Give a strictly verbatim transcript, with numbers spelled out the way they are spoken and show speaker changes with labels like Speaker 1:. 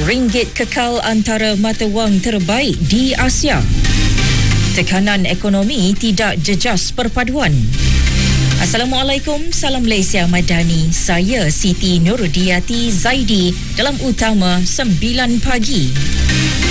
Speaker 1: Ringgit kekal antara mata wang terbaik di Asia. Tekanan ekonomi tidak jejas perpaduan. Assalamualaikum, salam Malaysia Madani. Saya Siti Nurudiyati Zaidi dalam Utama sembilan pagi.